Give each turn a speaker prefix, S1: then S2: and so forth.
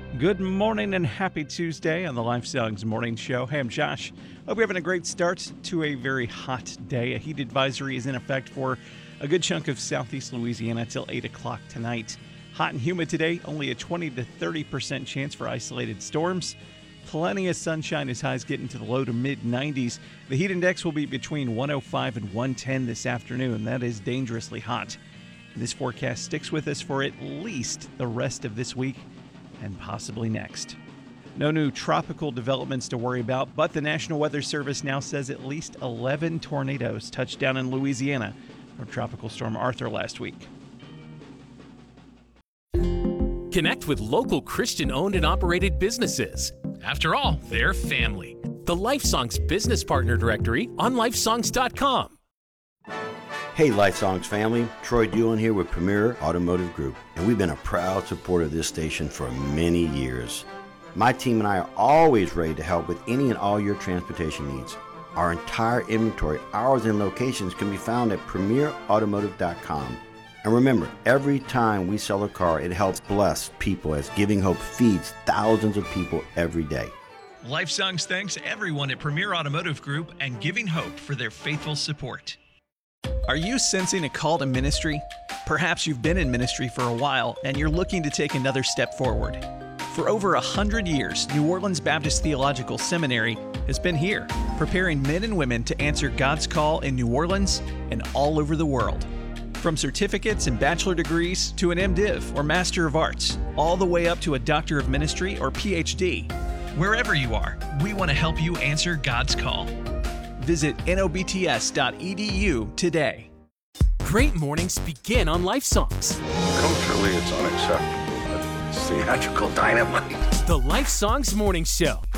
S1: Good morning and happy Tuesday on the Life Songs Morning Show. Hey, I'm Josh. Hope you're having a great start to a very hot day. A heat advisory is in effect for a good chunk of southeast Louisiana till 8 o'clock tonight. Hot and humid today, only a 20 to 30% chance for isolated storms. Plenty of sunshine as highs get into the low to mid 90s. The heat index will be between 105 and 110 this afternoon. That is dangerously hot. This forecast sticks with us for at least the rest of this week and possibly next. No new tropical developments to worry about, but the National Weather Service now says at least 11 tornadoes touched down in Louisiana from Tropical Storm Arthur last week.
S2: Connect with local Christian-owned and operated businesses. After all, they're family. The LifeSongs Business Partner Directory on lifesongs.com.
S3: Hey LifeSongs family, Troy Doolan here with Premier Automotive Group, and we've been a proud supporter of this station for many years. My team and I are always ready to help with any and all your transportation needs. Our entire inventory, hours, and locations can be found at premierautomotive.com. And remember, every time we sell a car, it helps bless people as Giving Hope feeds thousands of people every day.
S4: LifeSongs thanks everyone at Premier Automotive Group and Giving Hope for their faithful support.
S1: Are you sensing a call to ministry? Perhaps you've been in ministry for a while and you're looking to take another step forward. For over 100 years, New Orleans Baptist Theological Seminary has been here, preparing men and women to answer God's call in New Orleans and all over the world. From certificates and bachelor degrees to an MDiv or Master of Arts, all the way up to a Doctor of Ministry or PhD.
S4: Wherever you are, we want to help you answer God's call.
S1: Visit nobts.edu today.
S2: Great mornings begin on LifeSongs.
S5: Culturally, it's unacceptable, but it's theatrical dynamite.
S2: The LifeSongs Morning Show.